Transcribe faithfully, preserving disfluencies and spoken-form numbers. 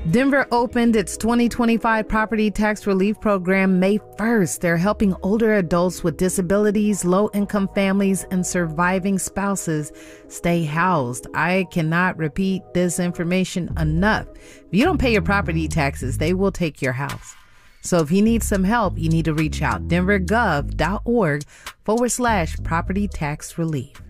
Denver opened its twenty twenty-five property tax relief program May first. They're helping older adults with disabilities, low-income families, and surviving spouses stay housed. I cannot repeat this information enough. If you don't pay your property taxes, they will take your house. So if you need some help, you need to reach out. denvergov.org forward slash property tax relief.